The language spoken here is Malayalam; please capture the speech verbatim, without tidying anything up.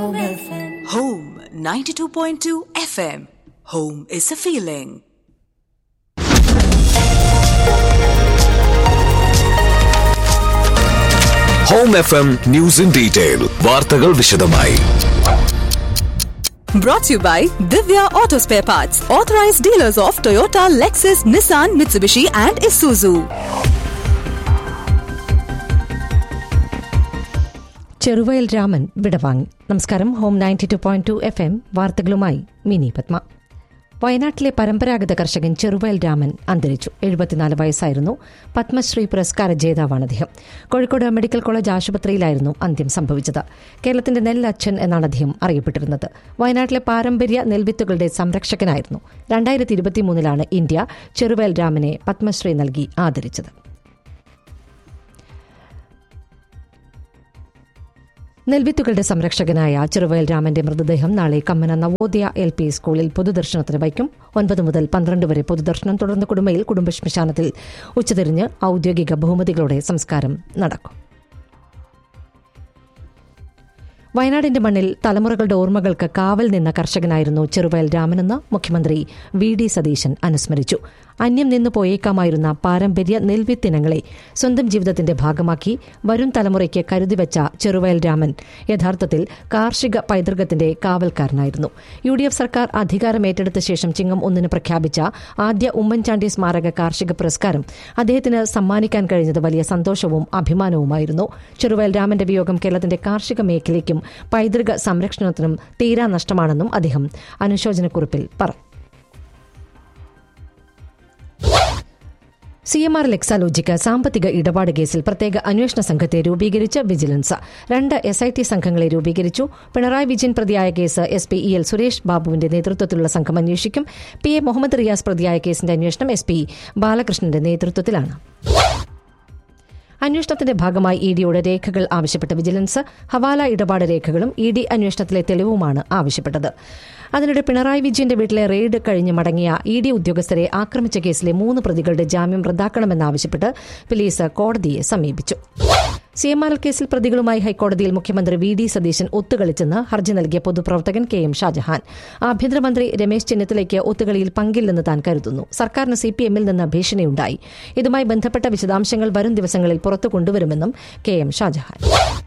Home F M. Home ninety-two point two F M. Home is a feeling. Home F M News in Detail. വാർത്തകൾ വിശദമായി. Brought to you by Divya Auto Spare Parts, authorized dealers of Toyota, Lexus, Nissan, Mitsubishi and Isuzu. Cheruvayal Raman വിടവാങ്ങി. നമസ്കാരം. Home ninety two point two F M വാർത്തകളുമായി മിനി പത്മ. വയനാട്ടിലെ പരമ്പരാഗത കർഷകൻ ചെറുവയൽ രാമൻ അന്തരിച്ചു. എഴുപത്തിനാല് വയസ്സായിരുന്നു. പത്മശ്രീ പുരസ്കാര ജേതാവാണ് അദ്ദേഹം. കോഴിക്കോട് മെഡിക്കൽ കോളേജ് ആശുപത്രിയിലായിരുന്നു അന്ത്യം സംഭവിച്ചത്. കേരളത്തിന്റെ നെല്ലച്ഛൻ എന്നാണ് അദ്ദേഹം അറിയപ്പെട്ടിരുന്നത്. വയനാട്ടിലെ പാരമ്പര്യ നെൽവിത്തുകളുടെ സംരക്ഷകനായിരുന്നു. രണ്ടായിരത്തി ഇരുപത്തിമൂന്നിലാണ് ഇന്ത്യ ചെറുവയൽ രാമനെ പത്മശ്രീ നൽകി ആദരിച്ചത്. നെൽവിത്തുകളുടെ സംരക്ഷകനായ ചെറുവയൽ രാമന്റെ മൃതദേഹം നാളെ കമ്മന നവോദയ എൽ പി സ്കൂളിൽ പൊതുദർശനത്തിന് വയ്ക്കും. ഒൻപത് മുതൽ പന്ത്രണ്ട് വരെ പൊതുദർശനം തുടർന്ന് കുടുംബയിൽ കുടുംബശ്മശാനത്തിൽ ഉച്ചതിരിഞ്ഞ് ഔദ്യോഗിക ബഹുമതികളോടെ സംസ്കാരം നടക്കും. വയനാടിന്റെ മണ്ണിൽ തലമുറകളുടെ ഓർമ്മകൾക്ക് കാവൽ നിന്ന കർഷകനായിരുന്നു ചെറുവയൽ രാമനെന്ന് മുഖ്യമന്ത്രി വി ഡി സതീശൻ അനുസ്മരിച്ചു. അന്യം നിന്നു പോയേക്കാമായിരുന്ന പാരമ്പര്യ നെൽവിത്തിനങ്ങളെ സ്വന്തം ജീവിതത്തിന്റെ ഭാഗമാക്കി വരും തലമുറയ്ക്ക് കരുതിവെച്ച ചെറുവയൽ രാമൻ യഥാർത്ഥത്തിൽ കാർഷിക പൈതൃകത്തിന്റെ കാവൽക്കാരനായിരുന്നു. യു ഡി എഫ് സർക്കാർ അധികാരമേറ്റെടുത്ത ശേഷം ചിങ്ങം ഒന്നിന് പ്രഖ്യാപിച്ച ആദ്യ ഉമ്മൻചാണ്ടി സ്മാരക കാർഷിക പുരസ്കാരം അദ്ദേഹത്തിന് സമ്മാനിക്കാൻ കഴിഞ്ഞത് വലിയ സന്തോഷവും അഭിമാനവുമായിരുന്നു. ചെറുവയൽ രാമന്റെ വിയോഗം കേരളത്തിന്റെ കാർഷിക മേഖലയ്ക്കും പൈതൃക സംരക്ഷണത്തിനും തീരാ നഷ്ടമാണെന്നും അദ്ദേഹം അനുശോചനക്കുറിപ്പിൽ പറഞ്ഞു. സി എം ആർ ലെക്സാലോജിക്ക് സാമ്പത്തിക ഇടപാട് കേസിൽ പ്രത്യേക അന്വേഷണ സംഘത്തെ രൂപീകരിച്ച് വിജിലൻസ്. രണ്ട് എസ് ഐ ടി സംഘങ്ങളെ രൂപീകരിച്ചു. പിണറായി വിജയൻ പ്രതിയായ case S P E L Suresh ബാബുവിന്റെ നേതൃത്വത്തിലുള്ള സംഘം അന്വേഷിക്കും. പി എ മുഹമ്മദ് റിയാസ് പ്രതിയായ കേസിന്റെ അന്വേഷണം എസ് പി ബാലകൃഷ്ണന്റെ നേതൃത്വത്തിലാണ്. അന്വേഷണത്തിന്റെ ഭാഗമായി ഇ ഡിയോട് രേഖകൾ ആവശ്യപ്പെട്ട വിജിലൻസ് ഹവാല ഇടപാട് രേഖകളും ഇ ഡി അന്വേഷണത്തിലെ തെളിവുമാണ് ആവശ്യപ്പെട്ടത്. അതിനിടെ പിണറായി വിജയന്റെ വീട്ടിലെ റെയ്ഡ് കഴിഞ്ഞ് മടങ്ങിയ ഇ ഡി ഉദ്യോഗസ്ഥരെ ആക്രമിച്ച കേസിലെ മൂന്ന് പ്രതികളുടെ ജാമ്യം റദ്ദാക്കണമെന്നാവശ്യപ്പെട്ട് പോലീസ് കോടതിയെ സമീപിച്ചു. സി എം ആർ എൽ കേസിൽ പ്രതികളുമായി ഹൈക്കോടതിയിൽ മുഖ്യമന്ത്രി വി ഡി സതീശൻ ഒത്തുകളിച്ചെന്ന് ഹർജി നൽകിയ പൊതുപ്രവർത്തകൻ കെ എം ഷാജഹാൻ. ആഭ്യന്തരമന്ത്രി രമേശ് ചെന്നിത്തലയ്ക്ക് ഒത്തുകളിയിൽ പങ്കില്ലെന്ന് താൻ കരുതുന്നു. സർക്കാരിന് സി പി എമ്മിൽ നിന്ന് ഭീഷണിയുണ്ടായി. ഇതുമായി ബന്ധപ്പെട്ട വിശദാംശങ്ങൾ വരും ദിവസങ്ങളിൽ പുറത്തു കൊണ്ടുവരുമെന്നും കെ എം ഷാജഹാൻ.